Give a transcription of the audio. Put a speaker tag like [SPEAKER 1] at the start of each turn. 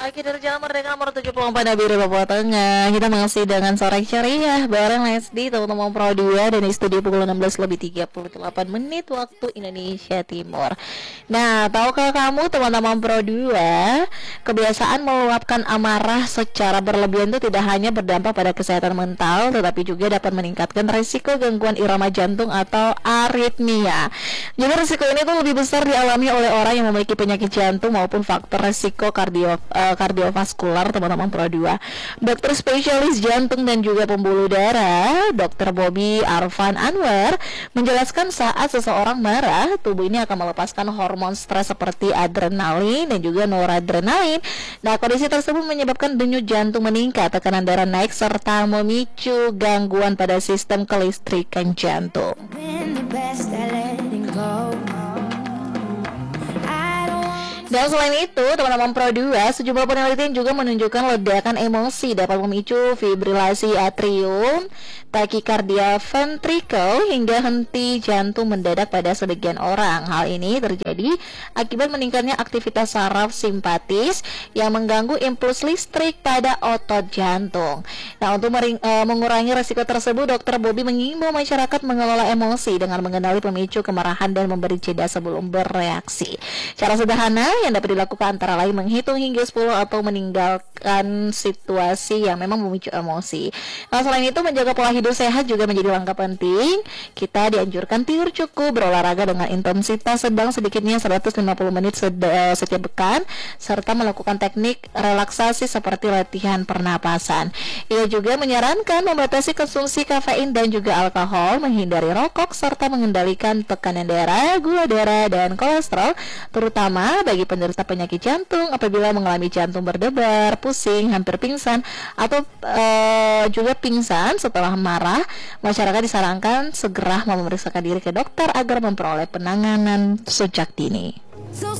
[SPEAKER 1] Oke, dari Jalan Merdeka nomor 74 Nabire Papua Tengah. Kita masih dengan sore ceria bareng Lesdi, teman-teman Pro 2 dan di studio pukul 16:38 waktu Indonesia Timur. Nah, tahukah kamu teman-teman Pro 2, kebiasaan meluapkan amarah secara berlebihan itu tidak hanya berdampak pada kesehatan mental, tetapi juga dapat meningkatkan risiko gangguan irama jantung atau aritmia. Jadi risiko ini tuh lebih besar dialami oleh orang yang memiliki penyakit jantung maupun faktor risiko kardiovaskular, teman-teman Pro 2. Dokter spesialis jantung dan juga pembuluh darah, Dr. Bobby Arfan Anwar, menjelaskan saat seseorang marah, tubuh ini akan melepaskan hormon stres seperti adrenalin dan juga noradrenalin. Nah, kondisi tersebut menyebabkan denyut jantung meningkat, tekanan darah naik, serta memicu gangguan pada sistem kelistrikan jantung. Dan selain itu, teman-teman Pro 2, sejumlah penelitian juga menunjukkan ledakan emosi dapat memicu fibrilasi atrium, takikardia ventrikel, hingga henti jantung mendadak pada sebagian orang. Hal ini terjadi akibat meningkatnya aktivitas saraf simpatis yang mengganggu impuls listrik pada otot jantung. Nah, untuk mengurangi resiko tersebut, Dr. Bobby mengimbau masyarakat mengelola emosi dengan mengenali pemicu kemarahan dan memberi jeda sebelum bereaksi. Cara sederhana yang dapat dilakukan antara lain menghitung hingga 10 atau meninggalkan situasi yang memang memicu emosi. Nah, selain itu, menjaga pola hidup sehat juga menjadi langkah penting. Kita dianjurkan tidur cukup, berolahraga dengan intensitas sedang sedikitnya 150 menit setiap pekan, serta melakukan teknik relaksasi seperti latihan pernapasan. Ia juga menyarankan membatasi konsumsi kafein dan juga alkohol, menghindari rokok, serta mengendalikan tekanan darah, gula darah, dan kolesterol, terutama bagi penderita penyakit jantung. Apabila mengalami jantung berdebar, pusing, hampir pingsan, atau juga pingsan setelah marah, masyarakat disarankan segera memeriksakan diri ke dokter agar memperoleh penanganan sejak dini.